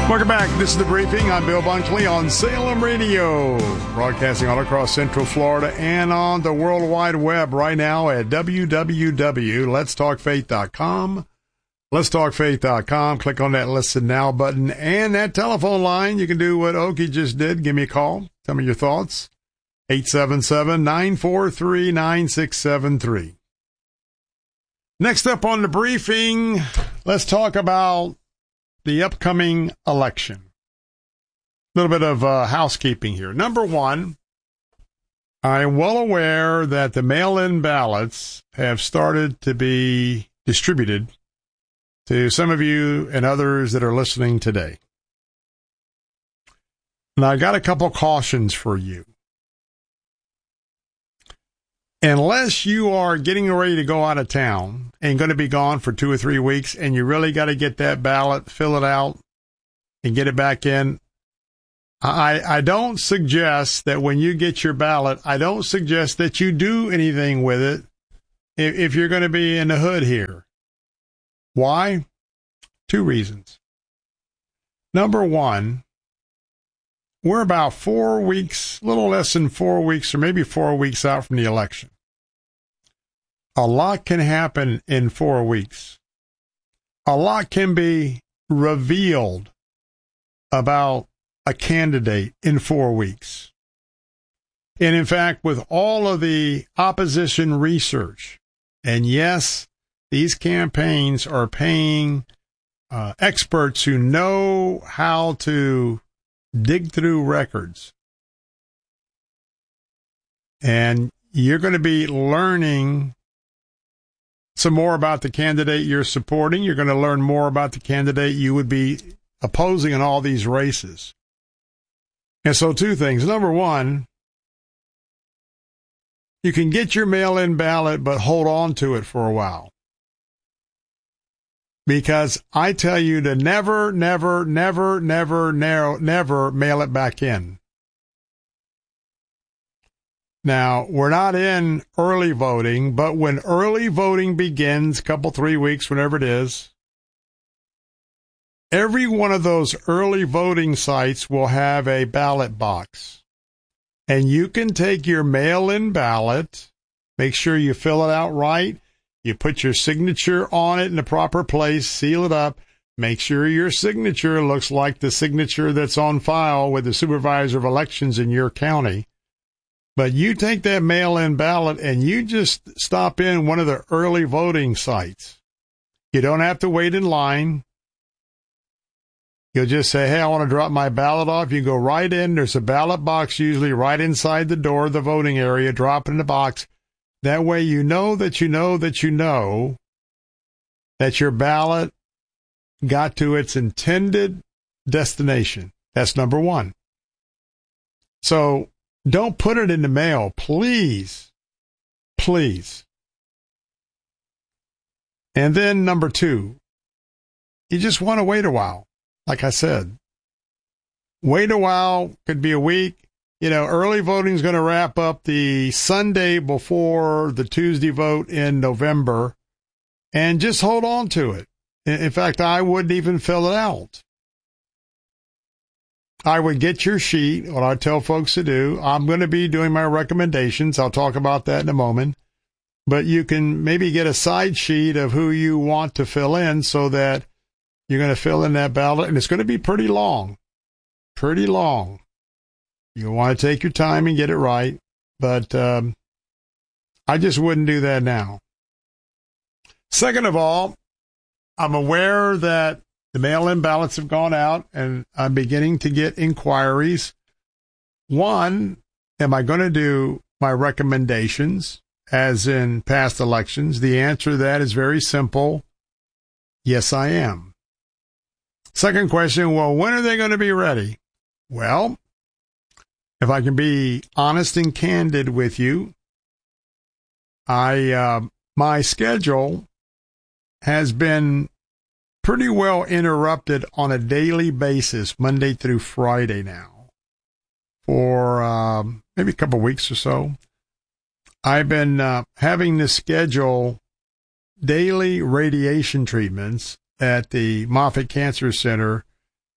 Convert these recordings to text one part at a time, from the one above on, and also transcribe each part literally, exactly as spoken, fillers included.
Welcome back. This is The Briefing. I'm Bill Bunkley on Salem Radio, broadcasting all across Central Florida and on the World Wide Web right now at w w w dot lets talk faith dot com. lets talk faith dot com. Click on that Listen Now button and that telephone line. You can do what Okie just did. Give me a call. Tell me your thoughts. eight seven seven, nine four three, nine six seven three. Next up on The Briefing, let's talk about the upcoming election. A little bit of uh, housekeeping here. Number one, I'm well aware that the mail-in ballots have started to be distributed to some of you and others that are listening today. Now, I got a couple cautions for you. Unless you are getting ready to go out of town and going to be gone for two or three weeks and you really got to get that ballot, fill it out, and get it back in, I, I don't suggest that when you get your ballot, I don't suggest that you do anything with it if, if you're going to be in the hood here. Why? Two reasons. Number one, we're about four weeks, a little less than four weeks, or maybe four weeks out from the election. A lot can happen in four weeks. A lot can be revealed about a candidate in four weeks. And in fact, with all of the opposition research, and yes, these campaigns are paying uh, experts who know how to dig through records. And you're going to be learning some more about the candidate you're supporting. You're going to learn more about the candidate you would be opposing in all these races. And so two things. Number one, you can get your mail-in ballot, but hold on to it for a while. Because I tell you to never, never, never, never, never, never mail it back in. Now, we're not in early voting, but when early voting begins, couple, three weeks, whenever it is, every one of those early voting sites will have a ballot box. And you can take your mail-in ballot, make sure you fill it out right. You put your signature on it in the proper place, seal it up, make sure your signature looks like the signature that's on file with the supervisor of elections in your county. But you take that mail-in ballot and you just stop in one of the early voting sites. You don't have to wait in line. You'll just say, hey, I want to drop my ballot off. You go right in. There's a ballot box usually right inside the door of the voting area. Drop it in the box. That way you know that you know that you know that your ballot got to its intended destination. That's number one. So don't put it in the mail, please. Please. And then number two, you just want to wait a while. Like I said, wait a while, could be a week. You know, early voting is going to wrap up the Sunday before the Tuesday vote in November, and just hold on to it. In fact, I wouldn't even fill it out. I would get your sheet, what I tell folks to do. I'm going to be doing my recommendations. I'll talk about that in a moment. But you can maybe get a side sheet of who you want to fill in so that you're going to fill in that ballot, and it's going to be pretty long, pretty long. You want to take your time and get it right, but um, I just wouldn't do that now. Second of all, I'm aware that the mail-in ballots have gone out, and I'm beginning to get inquiries. One, am I going to do my recommendations as in past elections? The answer to that is very simple. Yes, I am. Second question, well, when are they going to be ready? Well, if I can be honest and candid with you, I uh, my schedule has been pretty well interrupted on a daily basis, Monday through Friday now, for um, maybe a couple of weeks or so. I've been uh, having to schedule daily radiation treatments at the Moffitt Cancer Center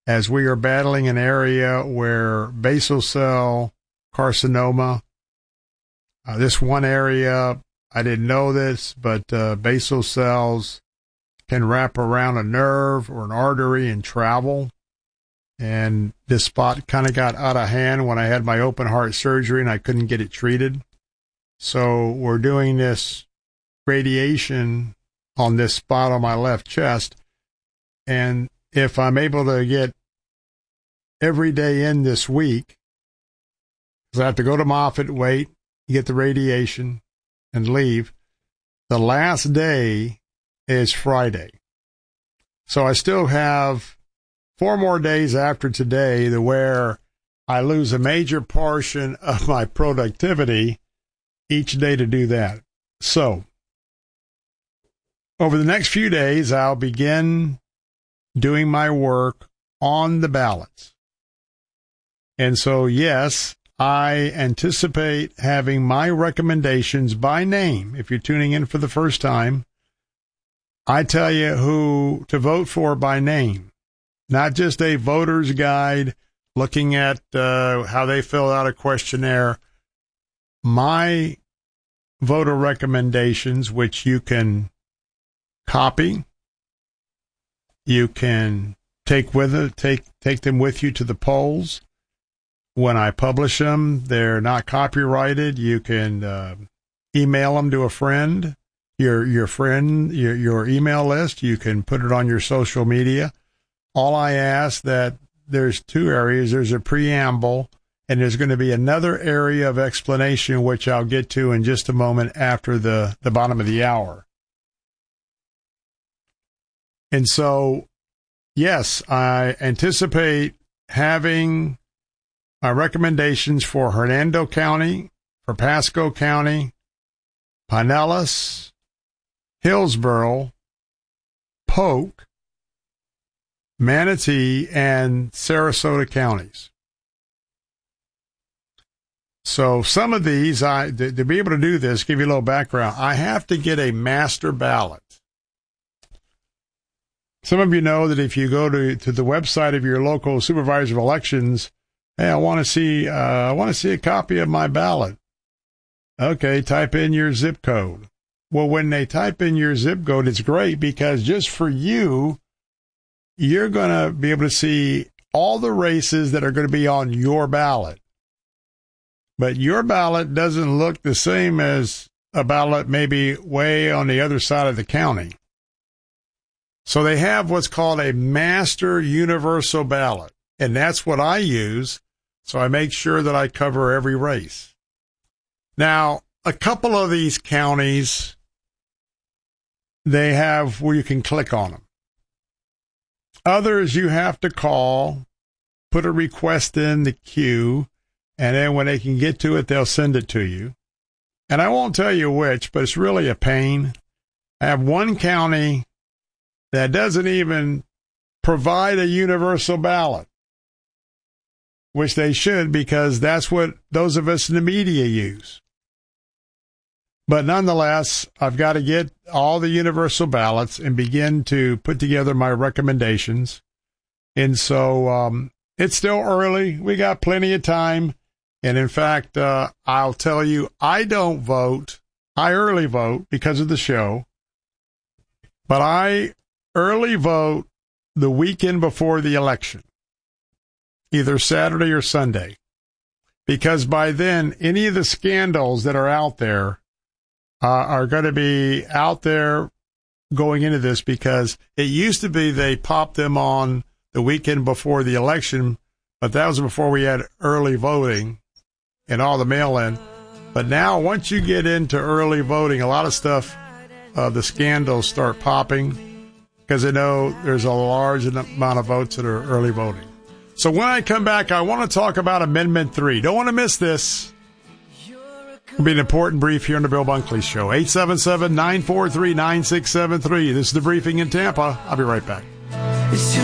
as we are battling an area where basal cell carcinoma, uh, this one area, I didn't know this, but uh, basal cells can wrap around a nerve or an artery and travel. And this spot kind of got out of hand when I had my open heart surgery and I couldn't get it treated. So we're doing this radiation on this spot on my left chest. And if I'm able to get every day in this week, because I have to go to Moffitt, wait, get the radiation, and leave, the last day is Friday. So I still have four more days after today to where I lose a major portion of my productivity each day to do that. So over the next few days, I'll begin doing my work on the ballots. And so, yes, I anticipate having my recommendations by name. If you're tuning in for the first time, I tell you who to vote for by name, not just a voter's guide looking at uh, how they fill out a questionnaire. My voter recommendations, which you can copy, you can take with it, take take them with you to the polls. When I publish them, they're not copyrighted. You can uh, email them to a friend, your your friend, your your email list. You can put it on your social media. All I ask that there's two areas. There's a preamble, and there's going to be another area of explanation, which I'll get to in just a moment after the, the bottom of the hour. And so, yes, I anticipate having my recommendations for Hernando County, for Pasco County, Pinellas, Hillsborough, Polk, Manatee, and Sarasota counties. So some of these, I to, to be able to do this, give you a little background, I have to get a master ballot. Some of you know that if you go to, to the website of your local supervisor of elections, hey, I want to see uh, I want to see a copy of my ballot. Okay, type in your zip code. Well, when they type in your zip code, it's great because just for you, you're going to be able to see all the races that are going to be on your ballot. But your ballot doesn't look the same as a ballot maybe way on the other side of the county. So they have what's called a master universal ballot, and that's what I use, so I make sure that I cover every race. Now, a couple of these counties, they have where you can click on them. Others you have to call, put a request in the queue, and then when they can get to it, they'll send it to you. And I won't tell you which, but it's really a pain. I have one county that doesn't even provide a universal ballot, which they should because that's what those of us in the media use. But nonetheless, I've got to get all the universal ballots and begin to put together my recommendations. And so um, it's still early. We got plenty of time. And in fact, uh, I'll tell you, I don't vote. I early vote because of the show. But I early vote the weekend before the election, either Saturday or Sunday. Because by then, any of the scandals that are out there Uh, are going to be out there going into this because it used to be they popped them on the weekend before the election, but that was before we had early voting and all the mail-in. But now once you get into early voting, a lot of stuff, uh, the scandals start popping because they know there's a large amount of votes that are early voting. So when I come back, I want to talk about Amendment three. Don't want to miss this. It'll be an important brief here on the Bill Bunkley Show. eight seven seven, nine four three, nine six seven three. This is the briefing in Tampa. I'll be right back.